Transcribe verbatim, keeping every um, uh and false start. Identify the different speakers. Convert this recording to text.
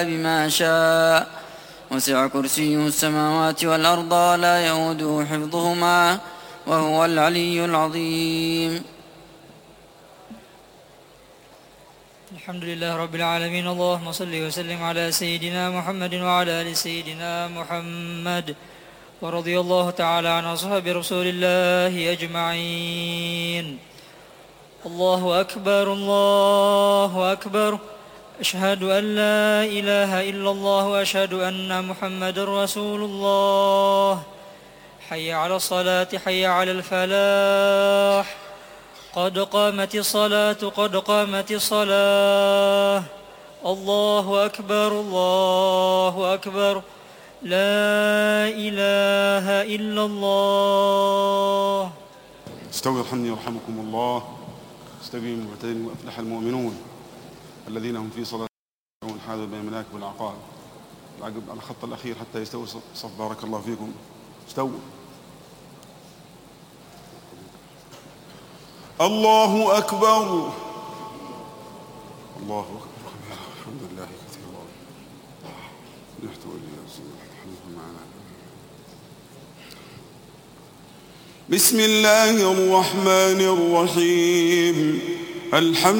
Speaker 1: بما شاء وسع كرسيه السماوات والأرض ولا يؤوده حفظهما وهو العلي العظيم.
Speaker 2: الحمد لله رب العالمين. اللهم صل وسلم على سيدنا محمد وعلى آل سيدنا محمد، ورضي الله تعالى عن أصحاب رسول الله أجمعين. الله أكبر الله أكبر، أشهد أن لا إله إلا الله وأشهد أن محمد رسول الله. حي على الصلاة حي على الفلاح، قد قامت الصلاة قد قامت الصلاة. الله أكبر الله أكبر، لا إله إلا الله.
Speaker 3: استووا يرحمني يرحمكم الله. استقيموا واعتدلوا وأفلح المؤمنون الذين هم في صلاة حاذوا بين المناكب والعقاب. العقب على الخط الأخير حتى يستوي صف. بارك الله فيكم. استووا. الله أكبر الله أكبر. الحمد لله كثيرا نحت معنا. بسم الله الرحمن الرحيم. الحمد